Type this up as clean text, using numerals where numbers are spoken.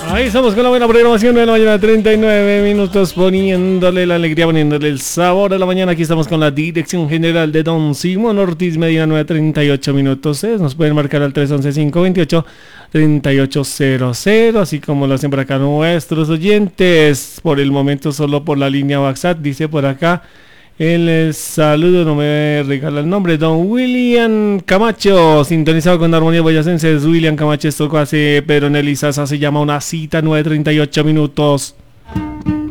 Ahí estamos con la buena programación de la mañana, 39 minutos, poniéndole la alegría, poniéndole el sabor a la mañana. Aquí estamos con la dirección general de Don Simón Ortiz, Medina, 9:38 minutos. Nos pueden marcar al 311-528-3800, así como lo hacen por acá nuestros oyentes. Por el momento solo por la línea WhatsApp, dice por acá. El saludo, no me regala el nombre, Don William Camacho, sintonizado con Armonía Boyacenses. William Camacho, esto hace Pedro Nelly Sasa, se llama Una Cita, 9:38 minutos.